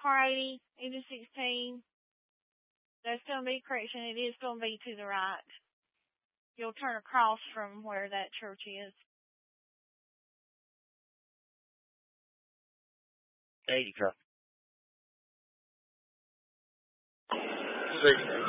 car 8016. That's going to be correction. It is going to be to the right. You'll turn across from where that church is. 80 truck. 60.